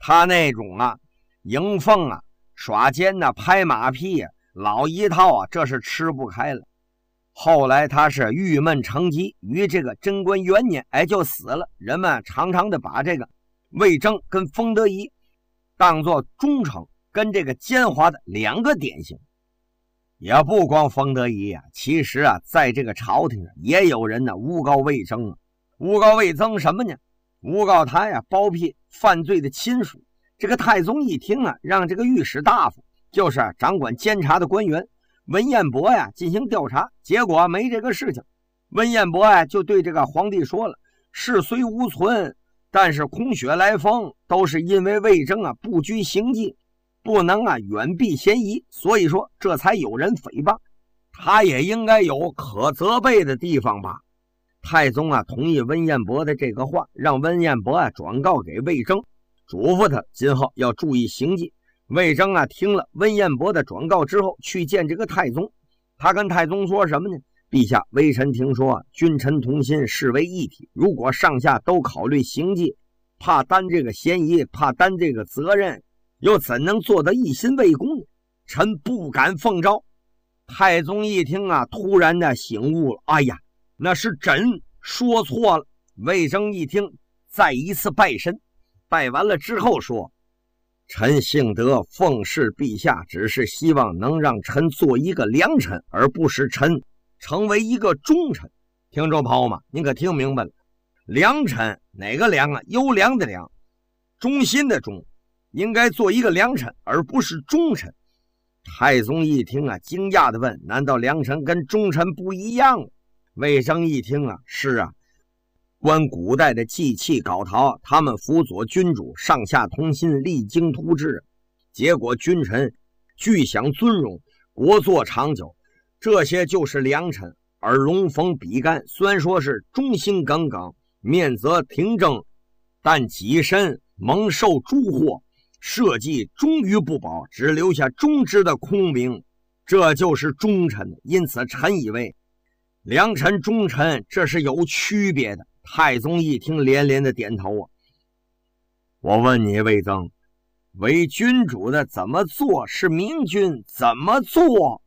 他那种迎凤耍剑拍马屁老一套这是吃不开了。后来他是郁闷成疾，于这个贞观元年就死了。人们常常的把这个魏征跟封德仪当作忠诚跟这个奸猾的两个典型。也不光封德仪其实在这个朝廷上也有人诬告魏征诬告魏征什么呢？诬告他包庇犯罪的亲属。这个太宗一听让这个御史大夫，就是掌管监察的官员文彦博进行调查，结果没这个事情。文彦博就对这个皇帝说了，事虽无存，但是空穴来风，都是因为魏征不拘行迹，不能远避嫌疑，所以说这才有人诽谤他，也应该有可责备的地方吧。太宗同意文彦博的这个话，让文彦博转告给魏征，嘱咐他今后要注意行迹。魏征听了文彦博的转告之后，去见这个太宗。他跟太宗说什么呢？陛下，微臣听说君臣同心，视为一体，如果上下都考虑行迹，怕担这个嫌疑，怕担这个责任，又怎能做得一心为公呢？臣不敢奉诏。太宗一听突然的醒悟了，哎呀，那是朕说错了。魏征一听，再一次拜神，拜完了之后说，臣幸得奉侍陛下，只是希望能让臣做一个良臣，而不是臣成为一个忠臣。听众朋友们，您可听明白了？良臣哪个良优良的良，忠心的忠，应该做一个良臣，而不是忠臣。太宗一听惊讶地问，难道良臣跟忠臣不一样？魏征一听是观古代的祭器稿陶，他们辅佐君主，上下同心，励精图治，结果君臣俱享尊荣，国祚长久，这些就是良臣。而龙逢比干虽然说是忠心耿耿，面则廷正，但己身蒙受诸祸，社稷终于不保，只留下忠直的空名，这就是忠臣。因此臣以为良臣忠臣这是有区别的。太宗一听连连的点头我问你魏征，为君主的怎么做是明君，怎么做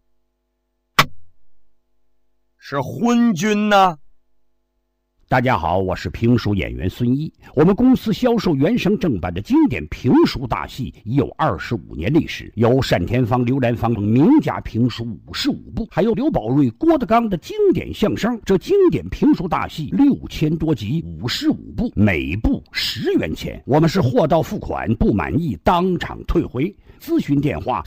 是昏君呢？ 大家好，我是评书演员孙一。我们公司销售原声正版的经典评书大戏已有25年历史，有单田芳、刘兰芳名家评书55部，还有刘宝瑞、郭德纲的经典相声。这经典评书大戏6000多集，55部，每部10元钱。我们是货到付款，不满意当场退回。咨询电话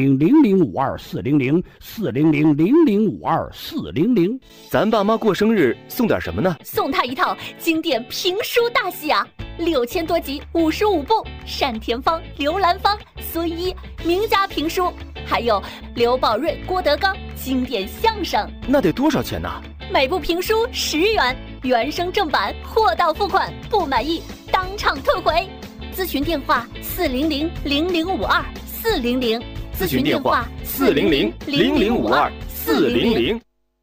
400-0052-400，400-0052-400。 咱爸妈过生日送点什么呢？ 送他一套经典评书大戏6000多集，55部，单田芳、刘兰芳、孙一名家评书，还有刘宝瑞、郭德纲经典相声。 那得多少钱呢？ 每部评书10元，原声正版，货到付款，不满意当场退回。咨询电话400-0052-400， 咨询电话400-0052-400。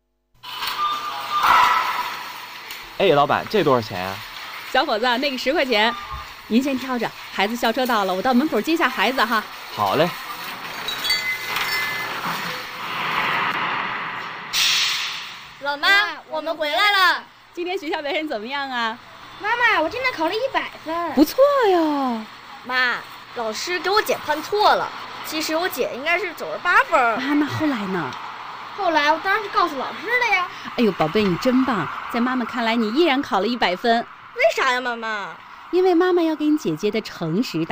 哎，老板，这多少钱啊？ 小伙子，那个10块钱，您先挑着。孩子校车到了，我到门口接下孩子哈。 好嘞。 老妈，我们回来了。 今天学校表现怎么样啊？ 妈妈，我今天考了100分。 不错哟。 妈，老师给我姐判错了，其实我姐应该是98分啊。那后来呢？ 后来我当然是告诉老师了呀。 哎呦，宝贝，你真棒！在妈妈看来，你依然考了100分。 为啥呀，妈妈？ 因为妈妈要给你姐姐的诚实